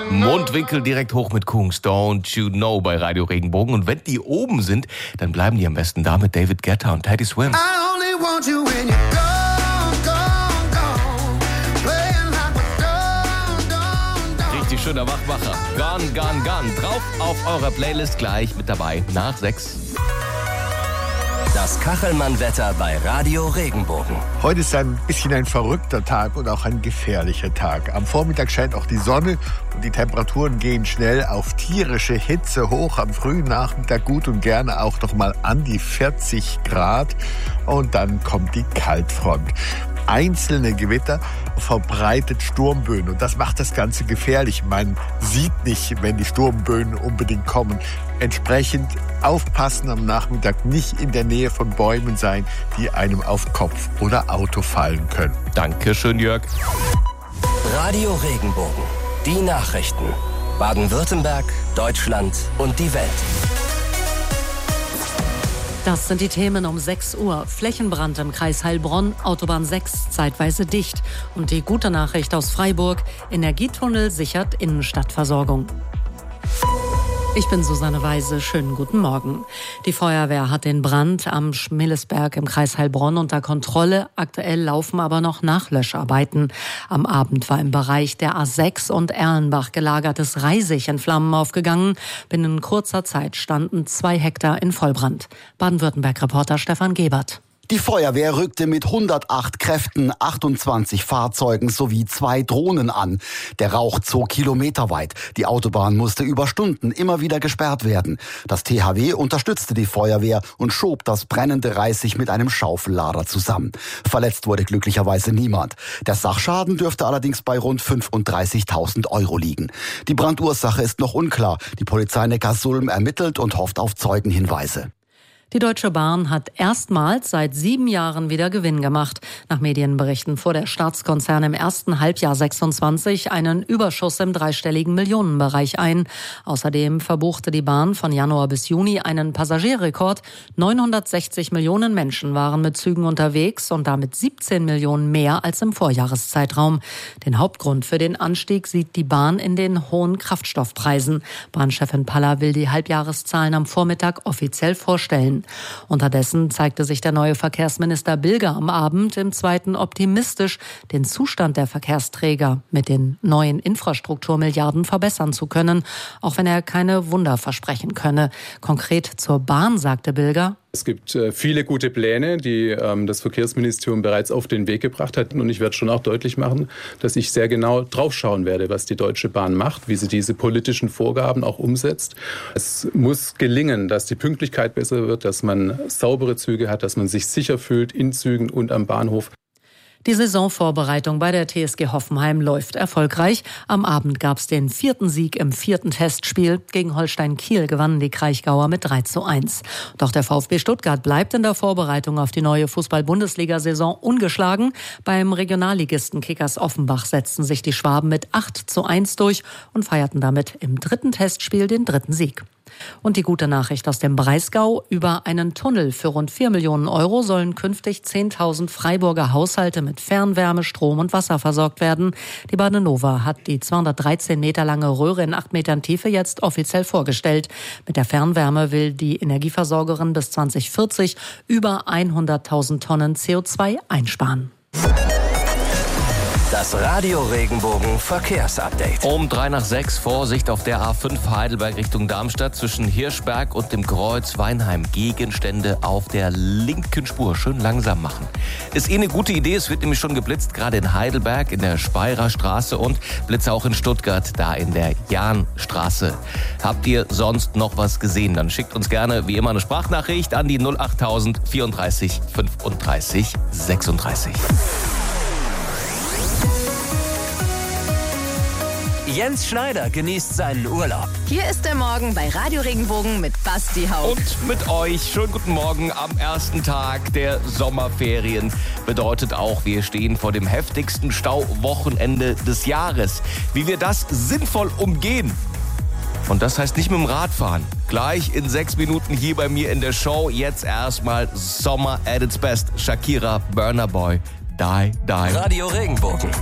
Mundwinkel direkt hoch mit Kungs, Don't You Know bei Radio Regenbogen. Und wenn die oben sind, dann bleiben die am besten da mit David Guetta und Teddy Swims. Richtig schöner Wachmacher. Gone, gone, gone. Drauf auf eurer Playlist gleich mit dabei nach 6. Das Kachelmann-Wetter bei Radio Regenbogen. Heute ist ein bisschen ein verrückter Tag und auch ein gefährlicher Tag. Am Vormittag scheint auch die Sonne und die Temperaturen gehen schnell auf tierische Hitze hoch. Am frühen Nachmittag gut und gerne auch noch mal an die 40 Grad. Und dann kommt die Kaltfront. Einzelne Gewitter verbreitet Sturmböen und das macht das Ganze gefährlich. Man sieht nicht, wenn die Sturmböen unbedingt kommen. Entsprechend aufpassen am Nachmittag, nicht in der Nähe von Bäumen sein, die einem auf Kopf oder Auto fallen können. Dankeschön, Jörg. Radio Regenbogen. Die Nachrichten. Baden-Württemberg, Deutschland und die Welt. Das sind die Themen um 6 Uhr. Flächenbrand im Kreis Heilbronn, Autobahn 6 zeitweise dicht. Und die gute Nachricht aus Freiburg, Energietunnel sichert Innenstadtversorgung. Ich bin Susanne Weise. Schönen guten Morgen. Die Feuerwehr hat den Brand am Schmillesberg im Kreis Heilbronn unter Kontrolle. Aktuell laufen aber noch Nachlöscharbeiten. Am Abend war im Bereich der A6 und Erlenbach gelagertes Reisig in Flammen aufgegangen. Binnen kurzer Zeit standen 2 Hektar in Vollbrand. Baden-Württemberg-Reporter Stefan Gebert. Die Feuerwehr rückte mit 108 Kräften, 28 Fahrzeugen sowie 2 Drohnen an. Der Rauch zog kilometerweit. Die Autobahn musste über Stunden immer wieder gesperrt werden. Das THW unterstützte die Feuerwehr und schob das brennende Reisig mit einem Schaufellader zusammen. Verletzt wurde glücklicherweise niemand. Der Sachschaden dürfte allerdings bei rund 35.000 € liegen. Die Brandursache ist noch unklar. Die Polizei Neckarsulm ermittelt und hofft auf Zeugenhinweise. Die Deutsche Bahn hat erstmals seit 7 Jahren wieder Gewinn gemacht. Nach Medienberichten fuhr der Staatskonzern im ersten Halbjahr 26 einen Überschuss im dreistelligen Millionenbereich ein. Außerdem verbuchte die Bahn von Januar bis Juni einen Passagierrekord. 960 Millionen Menschen waren mit Zügen unterwegs und damit 17 Millionen mehr als im Vorjahreszeitraum. Den Hauptgrund für den Anstieg sieht die Bahn in den hohen Kraftstoffpreisen. Bahnchefin Paller will die Halbjahreszahlen am Vormittag offiziell vorstellen. Unterdessen zeigte sich der neue Verkehrsminister Bilger am Abend im Zweiten optimistisch, den Zustand der Verkehrsträger mit den neuen Infrastrukturmilliarden verbessern zu können, auch wenn er keine Wunder versprechen könne. Konkret zur Bahn sagte Bilger: Es gibt viele gute Pläne, die das Verkehrsministerium bereits auf den Weg gebracht hat. Und ich werde schon auch deutlich machen, dass ich sehr genau draufschauen werde, was die Deutsche Bahn macht, wie sie diese politischen Vorgaben auch umsetzt. Es muss gelingen, dass die Pünktlichkeit besser wird, dass man saubere Züge hat, dass man sich sicher fühlt in Zügen und am Bahnhof. Die Saisonvorbereitung bei der TSG Hoffenheim läuft erfolgreich. Am Abend gab es den 4. Sieg im 4. Testspiel. Gegen Holstein Kiel gewannen die Kraichgauer mit 3:1. Doch der VfB Stuttgart bleibt in der Vorbereitung auf die neue Fußball-Bundesliga-Saison ungeschlagen. Beim Regionalligisten Kickers Offenbach setzten sich die Schwaben mit 8:1 durch und feierten damit im 3. Testspiel den 3. Sieg. Und die gute Nachricht aus dem Breisgau: Über einen Tunnel für rund 4 Millionen € sollen künftig 10.000 Freiburger Haushalte mit Fernwärme, Strom und Wasser versorgt werden. Die Badenova hat die 213 Meter lange Röhre in 8 Metern Tiefe jetzt offiziell vorgestellt. Mit der Fernwärme will die Energieversorgerin bis 2040 über 100.000 Tonnen CO2 einsparen. Das Radio Regenbogen Verkehrsupdate. Um 5:03, Vorsicht auf der A5 Heidelberg Richtung Darmstadt zwischen Hirschberg und dem Kreuz Weinheim. Gegenstände auf der linken Spur. Schön langsam machen. Ist eine gute Idee. Es wird nämlich schon geblitzt, gerade in Heidelberg, in der Speyerer Straße und Blitze auch in Stuttgart, da in der Jahnstraße. Habt ihr sonst noch was gesehen? Dann schickt uns gerne wie immer eine Sprachnachricht an die 08000 34 35 36. Jens Schneider genießt seinen Urlaub. Hier ist der Morgen bei Radio Regenbogen mit Basti Haupt. Und mit euch. Schönen guten Morgen am ersten Tag der Sommerferien. Bedeutet auch, wir stehen vor dem heftigsten Stauwochenende des Jahres. Wie wir das sinnvoll umgehen. Und das heißt nicht mit dem Rad fahren. Gleich in 6 Minuten hier bei mir in der Show. Jetzt erstmal Sommer at its best. Shakira, Burna Boy, Die, Die. Radio Regenbogen.